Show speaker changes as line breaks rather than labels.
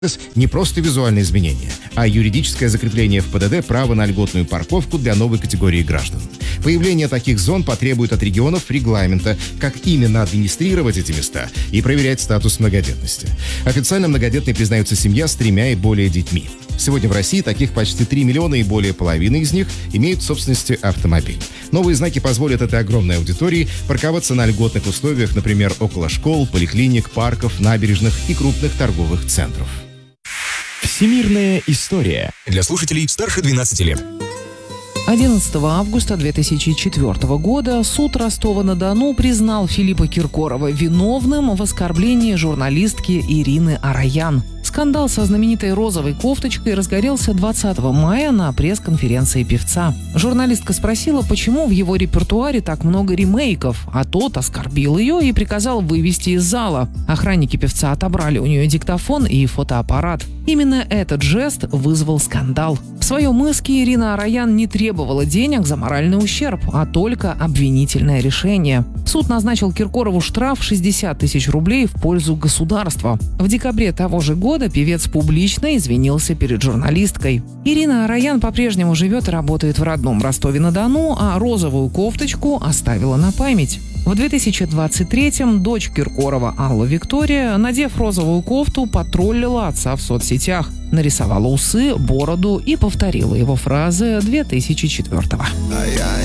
Не просто визуальные изменения, а юридическое закрепление в ПДД права на льготную парковку для новой категории граждан. Появление таких зон потребует от регионов регламента, как именно администрировать эти места и проверять статус многодетности. Официально многодетной признается семья с 3 и более детьми. Сегодня в России таких почти 3 миллиона, и более половины из них имеют в собственности автомобиль. Новые знаки позволят этой огромной аудитории парковаться на льготных условиях, например, около школ, поликлиник, парков, набережных и крупных торговых центров.
Всемирная история для слушателей старше 12 лет.
11 августа 2004 года суд Ростова-на-Дону признал Филиппа Киркорова виновным в оскорблении журналистки Ирины Араян. Скандал со знаменитой розовой кофточкой разгорелся 20 мая на пресс-конференции певца. Журналистка спросила, почему в его репертуаре так много ремейков, а тот оскорбил ее и приказал вывести из зала. Охранники певца отобрали у нее диктофон и фотоаппарат. Именно этот жест вызвал скандал. В своем иске Ирина Араян не требовала денег за моральный ущерб, а только обвинительное решение. Суд назначил Киркорову штраф 60 тысяч рублей в пользу государства. В декабре того же года певец публично извинился перед журналисткой. Ирина Араян по-прежнему живет и работает в родном Ростове-на-Дону, а розовую кофточку оставила на память. В 2023-м дочь Киркорова Алла Виктория, надев розовую кофту, потроллила отца в соцсетях, нарисовала усы, бороду и повторила его фразы 2004-го.